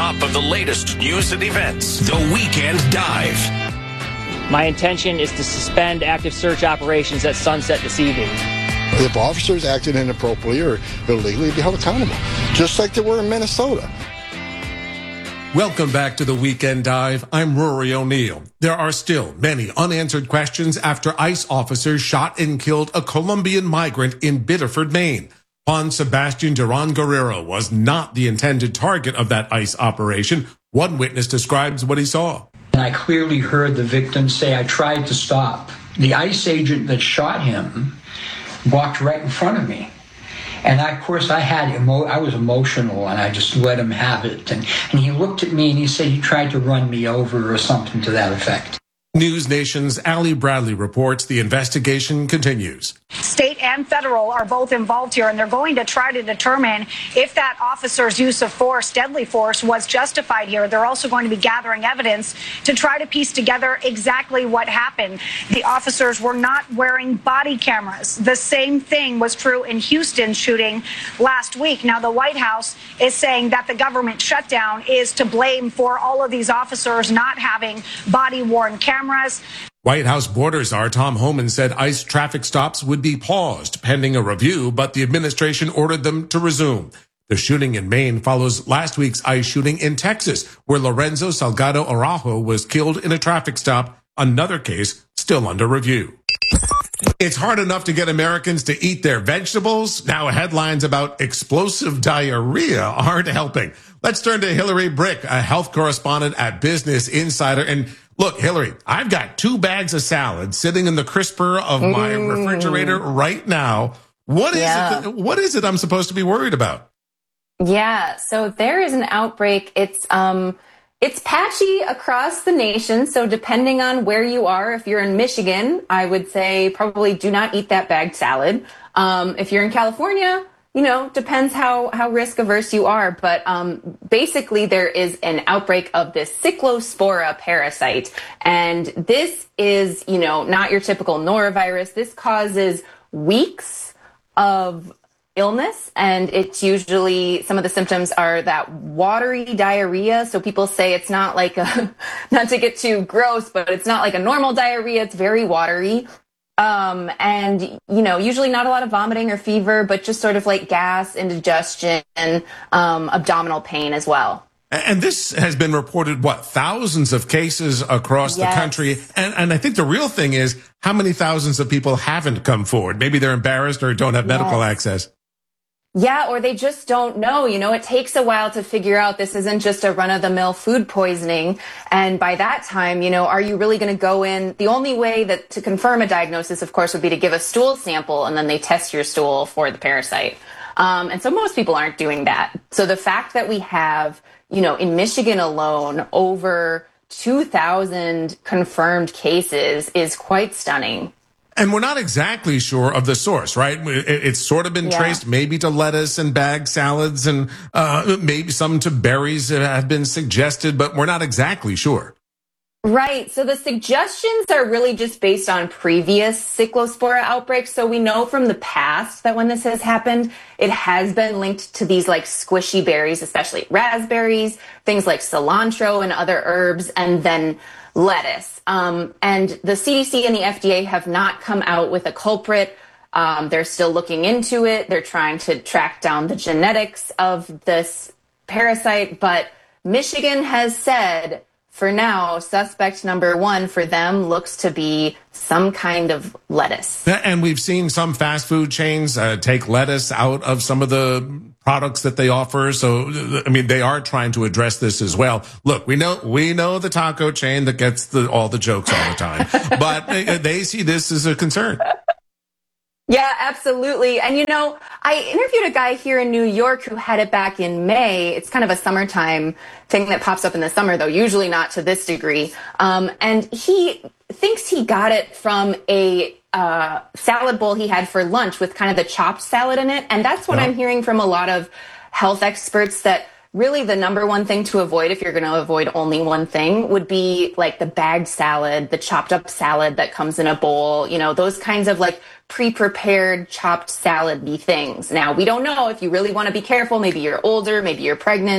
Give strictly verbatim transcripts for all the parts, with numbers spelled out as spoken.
top of the latest news and events. The Weekend Dive. My intention is to suspend active search operations at sunset this evening. If officers acted inappropriately or illegally, they'd be held accountable, just like they were in Minnesota. Welcome back to the Weekend Dive. I'm Rory O'Neill. There are still many unanswered questions after ICE officers shot and killed a Colombian migrant in Biddeford, Maine. Juan Sebastian Duran Guerrero was not the intended target of that ICE operation. One witness describes what he saw. And I clearly heard the victim say, "I tried to stop." The ICE agent that shot him walked right in front of me. And I, of course, I had emo- I was emotional, and I just let him have it. And, and he looked at me and he said he tried to run me over or something to that effect. News Nation's Ali Bradley reports the investigation continues. State and federal are both involved here, and they're going to try to determine if that officer's use of force, deadly force, was justified here. They're also going to be gathering evidence to try to piece together exactly what happened. The officers were not wearing body cameras. The same thing was true in Houston's shooting last week. Now, the White House is saying that the government shutdown is to blame for all of these officers not having body-worn cameras. White House border czar Tom Homan said ICE traffic stops would be paused pending a review, but the administration ordered them to resume. The shooting in Maine follows last week's ICE shooting in Texas, where Lorenzo Salgado Araujo was killed in a traffic stop, another case still under review. It's hard enough to get Americans to eat their vegetables. Now headlines about explosive diarrhea aren't helping. Let's turn to Hillary Brick, a health correspondent at Business Insider. And look, Hillary, I've got two bags of salad sitting in the crisper of my mm. refrigerator right now. What is yeah. it? That, what is it I'm supposed to be worried about? Yeah, so there is an outbreak. It's um, it's patchy across the nation. So depending on where you are, if you're in Michigan, I would say probably do not eat that bagged salad. Um, if you're in California, you know, depends how, how risk averse you are. But um, basically, there is an outbreak of this Cyclospora parasite. And this is, you know, not your typical norovirus. This causes weeks of illness. And it's usually, some of the symptoms are that watery diarrhea. So people say it's not like a, not to get too gross, but it's not like a normal diarrhea. It's very watery. Um, and, you know, usually not a lot of vomiting or fever, but just sort of like gas, indigestion, um, abdominal pain as well. And this has been reported, what, thousands of cases across yes. the country. And, and I think the real thing is how many thousands of people haven't come forward. Maybe they're embarrassed or don't have medical yes. access. Yeah, or they just don't know. You know, it takes a while to figure out this isn't just a run-of-the-mill food poisoning. And by that time, you know, are you really going to go in? The only way that to confirm a diagnosis, of course, would be to give a stool sample, and then they test your stool for the parasite. Um, and so most people aren't doing that. So the fact that we have, you know, in Michigan alone, over two thousand confirmed cases is quite stunning. And we're not exactly sure of the source, right? It's sort of been yeah. traced maybe to lettuce and bagged salads, and uh, maybe some to berries have been suggested, but we're not exactly sure. Right. So the suggestions are really just based on previous Cyclospora outbreaks. So we know from the past that when this has happened, it has been linked to these like squishy berries, especially raspberries, things like cilantro and other herbs, and then lettuce. Um, and the C D C and the F D A have not come out with a culprit. Um, they're still looking into it. They're trying to track down the genetics of this parasite. But Michigan has said, for now, suspect number one for them looks to be some kind of lettuce. And we've seen some fast food chains uh, take lettuce out of some of the products that they offer. So, I mean, they are trying to address this as well. Look, we know we know the taco chain that gets the, all the jokes all the time, but they see this as a concern. Yeah, absolutely. And, you know, I interviewed a guy here in New York who had it back in May. It's kind of a summertime thing that pops up in the summer, though, usually not to this degree. Um, and he thinks he got it from a uh, salad bowl he had for lunch with kind of the chopped salad in it. And that's what oh. I'm hearing from a lot of health experts, that really the number one thing to avoid, if you're going to avoid only one thing, would be like the bagged salad, the chopped up salad that comes in a bowl, you know, those kinds of like pre-prepared chopped salad-y things. Now, we don't know if you really want to be careful. Maybe you're older, maybe you're pregnant.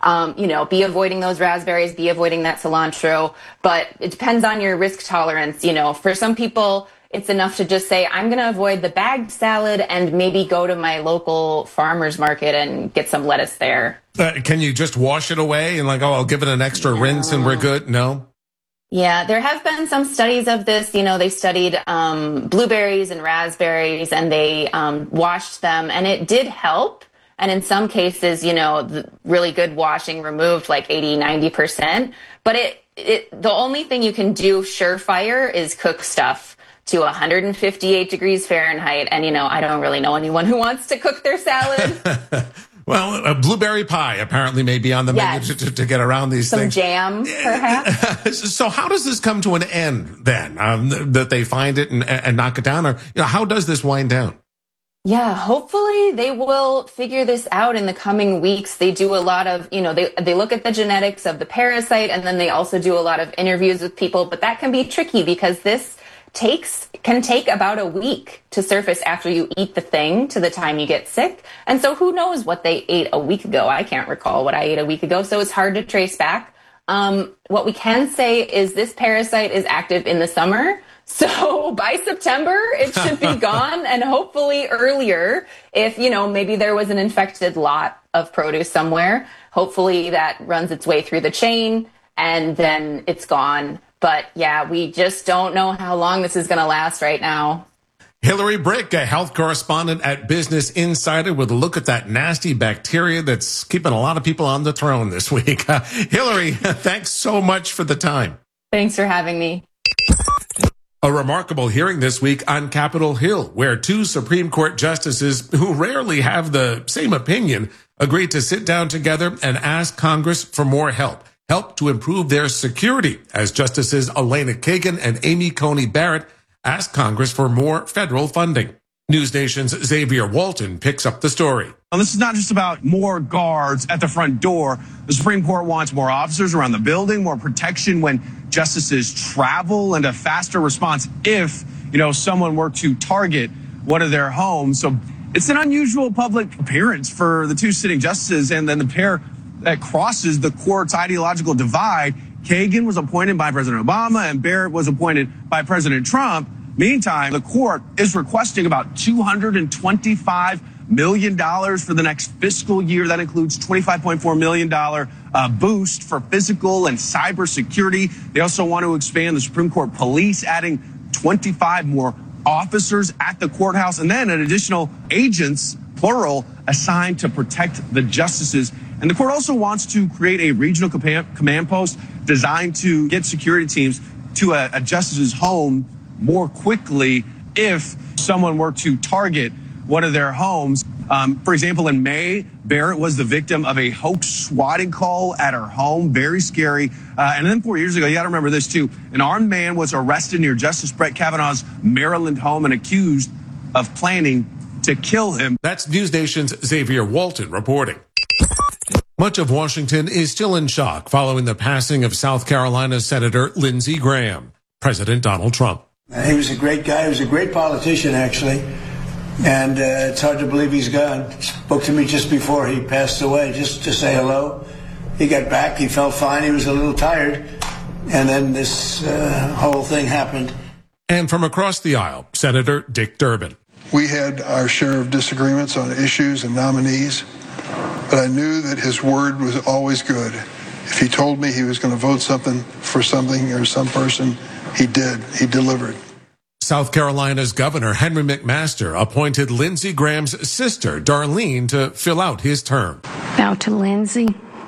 Um, you know, be avoiding those raspberries, be avoiding that cilantro, but it depends on your risk tolerance. You know, for some people, it's enough to just say, I'm going to avoid the bagged salad and maybe go to my local farmer's market and get some lettuce there. Uh, can you just wash it away and like, oh, I'll give it an extra no. rinse and we're good? No? Yeah, there have been some studies of this. You know, they studied um, blueberries and raspberries and they um, washed them and it did help. And in some cases, you know, the really good washing removed like eighty, ninety percent. But it, it, the only thing you can do surefire is cook stuff to one hundred fifty-eight degrees Fahrenheit. And, you know, I don't really know anyone who wants to cook their salad. Well, a blueberry pie apparently may be on the yes. menu to, to get around these Some things. Some jam, perhaps. So how does this come to an end then? Um, that they find it and, and knock it down? Or you know, how does this wind down? Yeah, hopefully they will figure this out in the coming weeks. They do a lot of, you know, they they look at the genetics of the parasite and then they also do a lot of interviews with people. But that can be tricky because this takes can take about a week to surface after you eat the thing to the time you get sick. And so who knows what they ate a week ago? I can't recall what I ate a week ago, so it's hard to trace back. Um, what we can say is this parasite is active in the summer. So by September, it should be gone, and hopefully earlier if, you know, maybe there was an infected lot of produce somewhere. Hopefully that runs its way through the chain and then it's gone. But yeah, we just don't know how long this is going to last right now. Hillary Brick, a health correspondent at Business Insider, with a look at that nasty bacteria that's keeping a lot of people on the throne this week. Uh, Hillary, thanks so much for the time. Thanks for having me. A remarkable hearing this week on Capitol Hill, where two Supreme Court justices who rarely have the same opinion agreed to sit down together and ask Congress for more help. Help to improve their security, as Justices Elena Kagan and Amy Coney Barrett asked Congress for more federal funding. News Nation's Xavier Walton picks up the story. Now, this is not just about more guards at the front door. The Supreme Court wants more officers around the building, more protection when justices travel, and a faster response if, you know, someone were to target one of their homes. So it's an unusual public appearance for the two sitting justices, and then the pair that crosses the court's ideological divide. Kagan was appointed by President Obama and Barrett was appointed by President Trump. Meantime, the court is requesting about two hundred twenty-five million dollars for the next fiscal year. That includes twenty-five point four million dollars uh, boost for physical and cyber security. They also want to expand the Supreme Court police, adding twenty-five more officers at the courthouse, and then an additional agents, plural, assigned to protect the justices. And the court also wants to create a regional command post designed to get security teams to a, a justice's home more quickly if someone were to target one of their homes. Um, for example, in May, Barrett was the victim of a hoax swatting call at her home. Very scary. Uh, and then four years ago, you got to remember this too. An armed man was arrested near Justice Brett Kavanaugh's Maryland home and accused of planning to kill him. That's News Nation's Xavier Walton reporting. Much of Washington is still in shock following the passing of South Carolina Senator Lindsey Graham. President Donald Trump. He was a great guy. He was a great politician, actually. And uh, it's hard to believe he's gone. He spoke to me just before he passed away, just to say hello. He got back. He felt fine. He was a little tired. And then this uh, whole thing happened. And from across the aisle, Senator Dick Durbin. We had our share of disagreements on issues and nominees, but I knew that his word was always good. If he told me he was going to vote something for something or some person, he did. He delivered. South Carolina's Governor Henry McMaster appointed Lindsey Graham's sister, Darlene, to fill out his term. Now to Lindsey,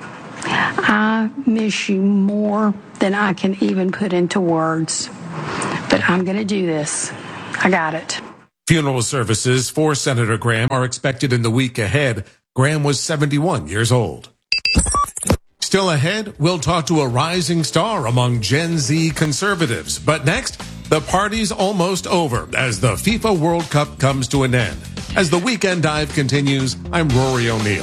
I miss you more than I can even put into words. But I'm going to do this. I got it. Funeral services for Senator Graham are expected in the week ahead. Graham was seventy-one years old. Still ahead, we'll talk to a rising star among Gen Z conservatives. But next, the party's almost over as the FIFA World Cup comes to an end. As the Weekend Dive continues, I'm Rory O'Neill.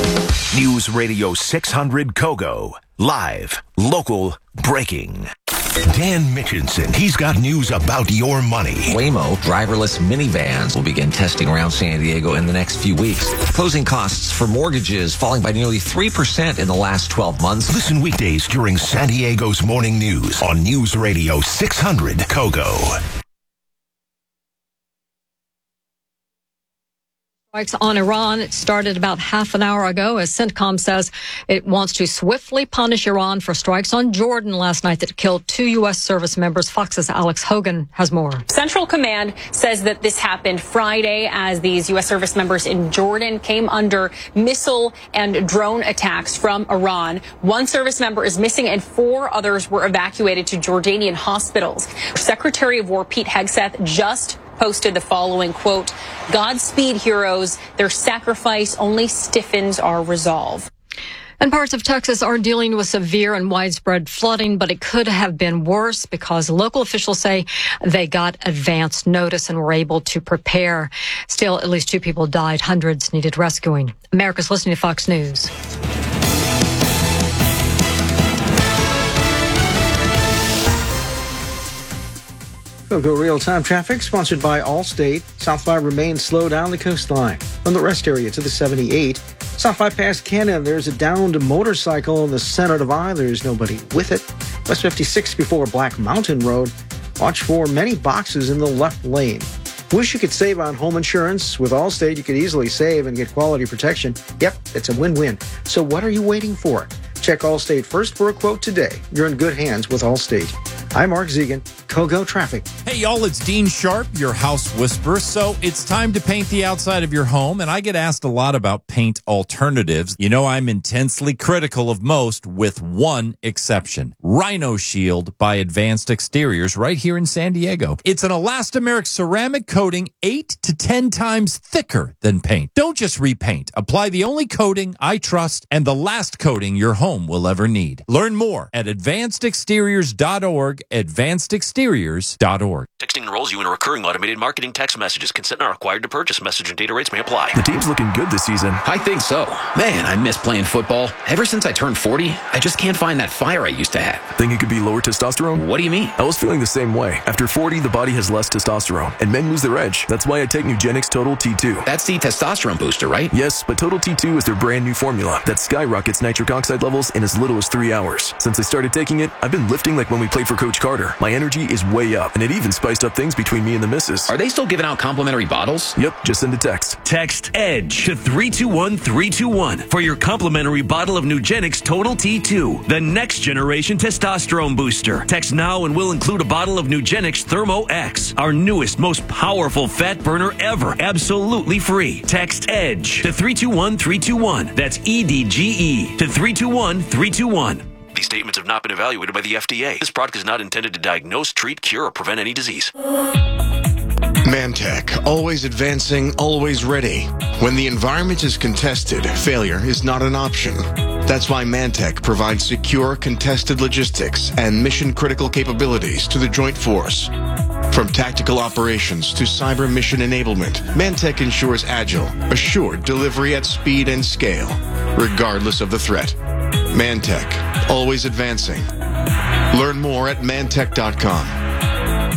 News Radio six hundred Kogo. Live, local, breaking. Dan Mitchinson, he's got news about your money. Waymo driverless minivans will begin testing around San Diego in the next few weeks. Closing costs for mortgages falling by nearly three percent in the last twelve months. Listen weekdays during San Diego's morning news on News Radio six hundred Kogo. Strikes on Iran. It started about half an hour ago as CENTCOM says it wants to swiftly punish Iran for strikes on Jordan last night that killed two U S service members. Fox's Alex Hogan has more. Central Command says that this happened Friday as these U S service members in Jordan came under missile and drone attacks from Iran. One service member is missing and four others were evacuated to Jordanian hospitals. Secretary of War Pete Hegseth just posted the following quote, "Godspeed, heroes. Their sacrifice only stiffens our resolve." And parts of Texas are dealing with severe and widespread flooding, but it could have been worse because local officials say they got advance notice and were able to prepare. Still, at least two people died. Hundreds needed rescuing. America's listening to Fox News. Go real-time traffic sponsored by Allstate. South five remains slow down the coastline. From the rest area to the seventy-eight. South five past Cannon, there's a downed motorcycle on the center divide. There's nobody with it. West fifty-six before Black Mountain Road. Watch for many boxes in the left lane. Wish you could save on home insurance? With Allstate, you could easily save and get quality protection. Yep, it's a win-win. So what are you waiting for? Check Allstate first for a quote today. You're in good hands with Allstate. I'm Mark Zegan, Kogo Traffic. Hey, y'all, it's Dean Sharp, your house whisperer. So it's time to paint the outside of your home, and I get asked a lot about paint alternatives. You know, I'm intensely critical of most, with one exception. Rhino Shield by Advanced Exteriors right here in San Diego. It's an elastomeric ceramic coating eight to ten times thicker than paint. Don't just repaint. Apply the only coating I trust and the last coating your home will ever need. Learn more at advanced exteriors dot org. advanced exteriors dot org. Texting enrolls you in a recurring automated marketing text messages. Consent not required to purchase. Message and data rates may apply. The team's looking good this season. I think so. Man, I miss playing football. Ever since I turned forty, I just can't find that fire I used to have. Think it could be lower testosterone? What do you mean? I was feeling the same way. After forty, the body has less testosterone, and men lose their edge. That's why I take Nugenix Total T two. That's the testosterone booster, right? Yes, but Total T two is their brand new formula that skyrockets nitric oxide levels in as little as three hours. Since I started taking it, I've been lifting like when we played for Coach Carter. My energy is way up, and it even spiced up things between me and the missus. Are they still giving out complimentary bottles? Yep, just send a text. Text EDGE to three two one three two one for your complimentary bottle of Nugenix Total T two, the next generation testosterone booster. Text now and we'll include a bottle of Nugenix Thermo X, our newest, most powerful fat burner ever, absolutely free. Text EDGE to three two one three two one. That's E D G E to three two one three two one. These statements have not been evaluated by the F D A. This product is not intended to diagnose, treat, cure, or prevent any disease. Mantech, always advancing, always ready. When the environment is contested, failure is not an option. That's why Mantech provides secure, contested logistics and mission-critical capabilities to the Joint Force. From tactical operations to cyber mission enablement, Mantech ensures agile, assured delivery at speed and scale, regardless of the threat. Mantech, always advancing. Learn more at mantech dot com.